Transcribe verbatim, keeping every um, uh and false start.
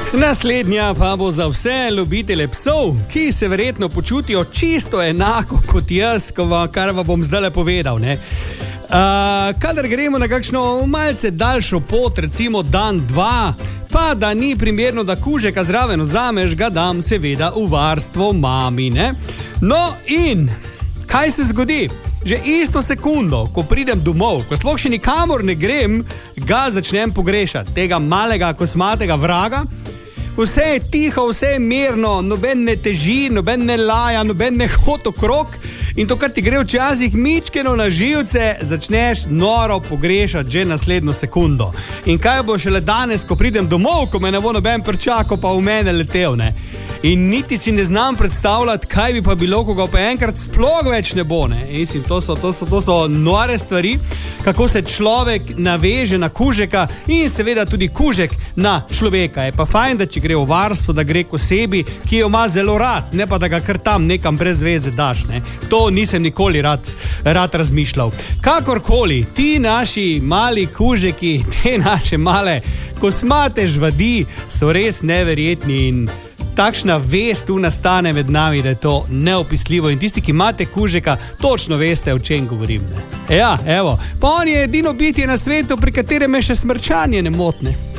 Naslednja pa bo za vse ljubitele psov, ki se verjetno počutijo čisto enako kot jaz, kar vam bom zdaj povedal. Ne? Uh, kadar gremo na kakšno malce daljšo pot, recimo dan, dva, pa da ni primerno, da kužeka zraven vzameš, ga dam seveda v varstvo mami. Ne? No in kaj se zgodi? Že isto sekundo, ko pridem domov, ko sploh še nikamor ne grem, ga začnem pogrešati, tega malega kosmatega vraga. Vse je tiho, vse je mirno, noben ne teži, noben ne laja, noben ne hod okrog. In to, kar ti gre včasih mičkeno na živce, začneš noro pogrešati že naslednjo sekundo. In kaj bo šele danes, ko pridem domov, ko me ne bo noben pričakal, pa v mene letel, ne? In niti si ne znam predstavljati, kaj bi pa bilo, ko ga pa enkrat sploh več ne bo, ne? Mislim, to so, to so, to so nore stvari, kako se človek naveže na kužeka in seveda tudi kužek na človeka. Je pa fajn, da če gre v varstvo, da gre k osebi, ki jo ima zelo rad, ne pa da ga kar tam nekam brez veze daš, ne? To nisem nikoli rad, rad razmišljal. Kakorkoli, ti naši mali kužeki, te naše male kosmate žvadi so res neverjetni in takšna vest tu nastane med nami, da je to neopisljivo. In tisti, ki imate kužeka, točno veste, o čem govorim. Ne? Ja, evo, pa on je edino bitje na svetu, pri katerem me še smrčanje ne motne.